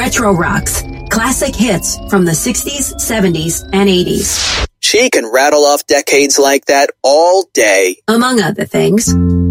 Retro Rocks, classic hits from the 60s, 70s, and 80s. She can rattle off decades like that all day. Among other things.